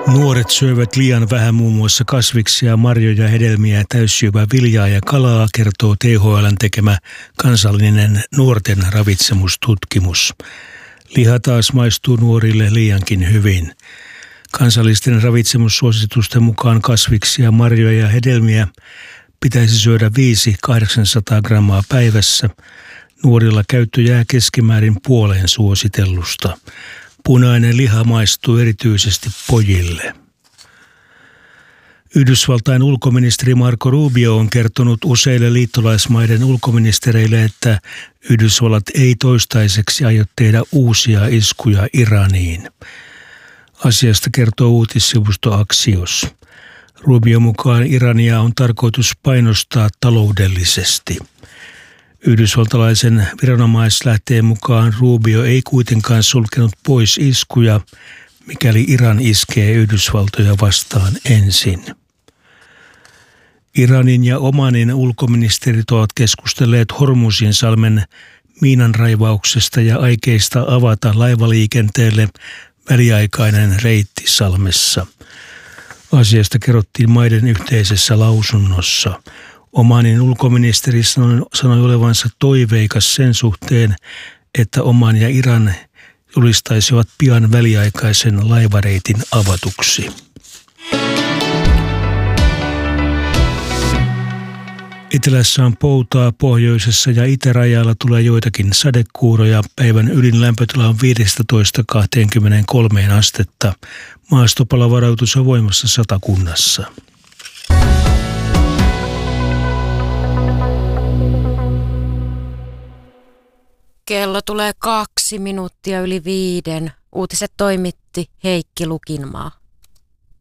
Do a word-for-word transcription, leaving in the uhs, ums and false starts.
Nuoret syövät liian vähän muun muassa kasviksia, marjoja, hedelmiä, täyssyövää viljaa ja kalaa, kertoo T H L:n tekemä kansallinen nuorten ravitsemustutkimus. Liha taas maistuu nuorille liiankin hyvin. Kansallisten ravitsemussuositusten mukaan kasviksia, marjoja ja hedelmiä pitäisi syödä viisi kahdeksansataa grammaa päivässä. Nuorilla käyttö jää keskimäärin puoleen suositellusta. Punainen liha maistuu erityisesti pojille. Yhdysvaltain ulkoministeri Marco Rubio on kertonut useille liittolaismaiden ulkoministereille, että Yhdysvallat ei toistaiseksi aio tehdä uusia iskuja Iraniin. Asiasta kertoo uutissivusto Axios. Rubio mukaan Irania on tarkoitus painostaa taloudellisesti. Yhdysvaltalaisen viranomaislähteen mukaan Rubio ei kuitenkaan sulkenut pois iskuja, mikäli Iran iskee Yhdysvaltoja vastaan ensin. Iranin ja Omanin ulkoministerit ovat keskustelleet Hormuzin salmen miinanraivauksesta ja aikeista avata laivaliikenteelle väliaikainen reitti salmessa. Asiasta kerrottiin maiden yhteisessä lausunnossa. Omanin ulkoministeri sanoi, sanoi olevansa toiveikas sen suhteen, että Oman ja Iran julistaisivat pian väliaikaisen laivareitin avatuksi. Etelässä on poutaa, pohjoisessa ja itärajalla tulee joitakin sadekuuroja. Päivän ylin lämpötila on viisitoista kaksikymmentäkolme astetta. Maastopalavaraisuus on voimassa Satakunnassa. Kello tulee kaksi minuuttia yli viiden. Uutiset toimitti Heikki Lukinmaa.